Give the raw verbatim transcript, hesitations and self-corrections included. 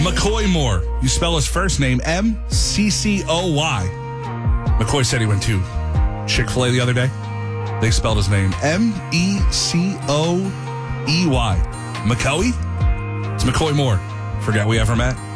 McCoy Moore. You spell his first name M C C O Y. McCoy said he went to Chick-fil-A the other day. They spelled his name M E C O E Y. McCoy? It's McCoy Moore. Forgot we ever met.